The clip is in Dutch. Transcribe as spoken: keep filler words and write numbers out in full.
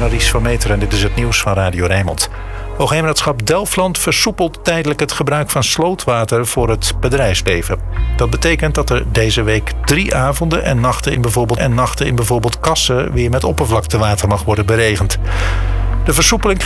ben Aries van Meteren en dit is het nieuws van Radio Rijnmond. Hoogheemraadschap Delfland versoepelt tijdelijk het gebruik van slootwater voor het bedrijfsleven. Dat betekent dat er deze week drie avonden en nachten in bijvoorbeeld, en nachten in bijvoorbeeld Kassen weer met oppervlaktewater mag worden beregend. De versoepeling